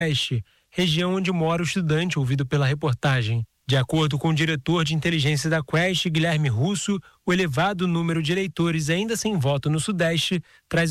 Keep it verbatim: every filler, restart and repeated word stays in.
Oeste, região onde mora o estudante ouvido pela reportagem. De acordo com o diretor de inteligência da Quest, Guilherme Russo, o elevado número de eleitores ainda sem voto no Sudeste traz